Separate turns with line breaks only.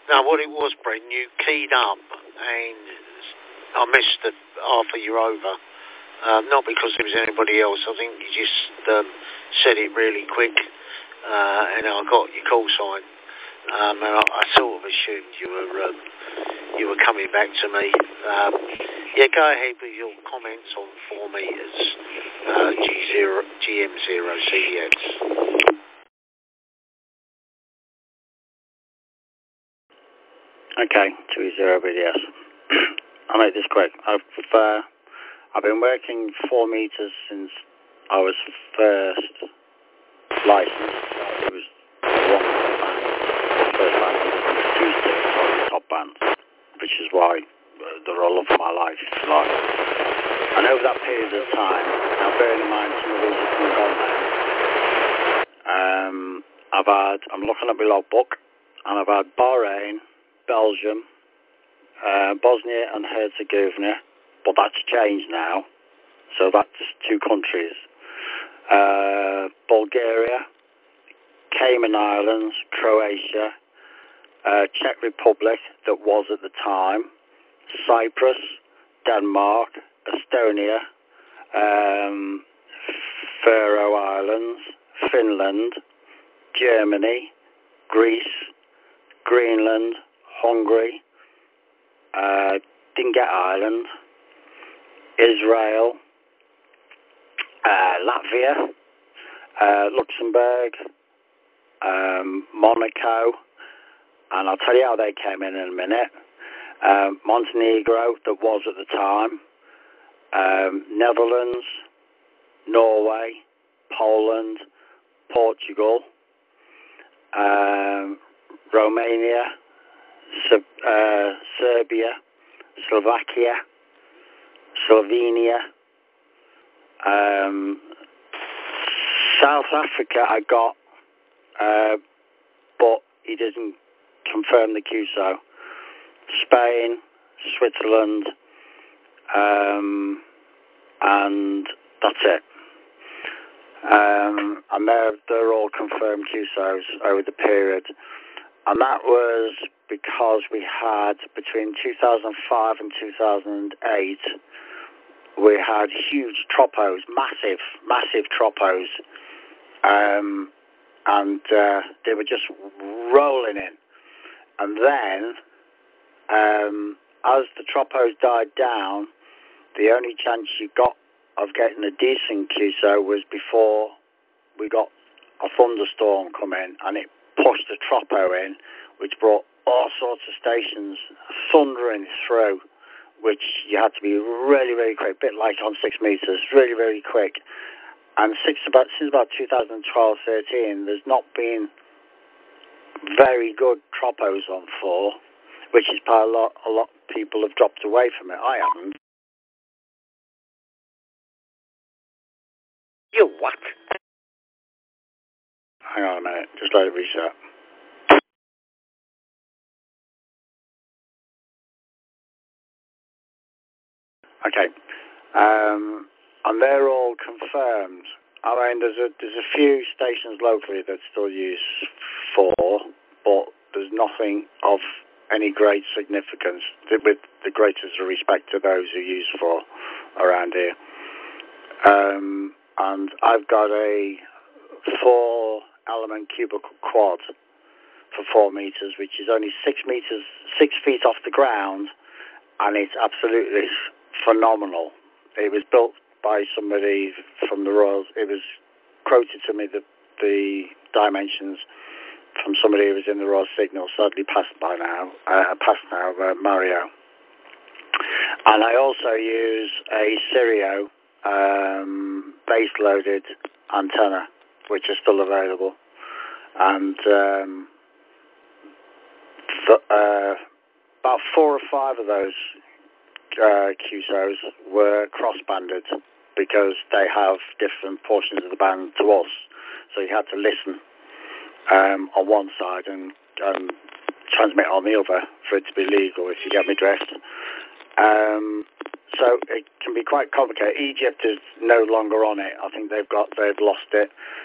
No, what it was, Brent, you keyed up and I missed the half of you over. Not because there was anybody else. I think you just said it really quick, and I got your call sign. And I sort of assumed you were coming back to me. Yeah, go ahead with your comments on 4 meters GM0CDX.
Okay, 20BDS. I'll make this quick. I've been working 4 meters since I was first licensed. It was one band, first band introduced it as top band, which is why they're all of my life, if you like. And over that period of time, now bearing in mind some of those have come and gone now, I'm looking at my logbook, and I've had Bahrain, Belgium, Bosnia and Herzegovina, but that's changed now, so that's 2 countries. Bulgaria, Cayman Islands, Croatia, Czech Republic, that was at the time, Cyprus, Denmark, Estonia, Faroe Islands, Finland, Germany, Greece, Greenland, Hungary, Dingat Island, Israel, Latvia, Luxembourg, Monaco, and I'll tell you how they came in a minute. Montenegro, that was at the time, Netherlands, Norway, Poland, Portugal, Romania, Serbia, Slovakia, Slovenia, South Africa I got, but he doesn't confirm the QSO. Spain, Switzerland, and that's it. And they're all confirmed QSOs over the period. And that was because we had, between 2005 and 2008, we had huge tropos, massive tropos, and they were just rolling in. And then, as the tropos died down, the only chance you got of getting a decent QSO was before we got a thunderstorm come in, and it pushed the tropo in, which brought all sorts of stations thundering through, which you had to be really, really quick, a bit like on 6 meters, really, really quick. And since about 2012-13, there's not been very good tropos on 4, which is why a lot of people have dropped away from it. I haven't. You what? Hang on a minute, just let it reset. Okay, and they're all confirmed. I mean, there's a few stations locally that still use 4, but there's nothing of any great significance, with the greatest respect to those who use 4 around here. And I've got a 4-element cubical quad for 4 meters, which is only 6 feet off the ground, and it's absolutely phenomenal. It was built by somebody from the Royals. It was quoted to me, the dimensions, from somebody who was in the Royal Signal, sadly passed now, Mario. And I also use a Sirio base-loaded antenna, which is still available. And about 4 or 5 of those QSOs were cross-banded because they have different portions of the band to us. So you had to listen on one side and transmit on the other for it to be legal, if you get me drift. So it can be quite complicated. Egypt is no longer on it. I think they've lost it.